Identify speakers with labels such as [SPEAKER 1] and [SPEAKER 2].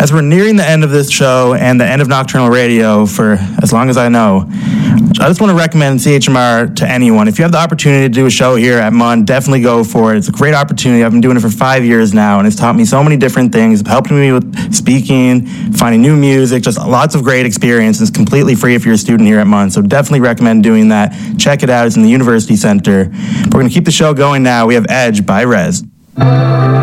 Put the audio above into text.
[SPEAKER 1] As we're nearing the end of this show and the end of Nocturnal Radio for as long as I know, I just want to recommend CHMR to anyone. If you have the opportunity to do a show here at MUN, definitely go for it. It's a great opportunity. I've been doing it for 5 years now, and it's taught me so many different things, helping me with speaking, finding new music, just lots of great experiences, completely free if you're a student here at MUN. So definitely recommend doing that. Check it out. It's in the University Center. We're going to keep the show going now. We have Edge by Rez.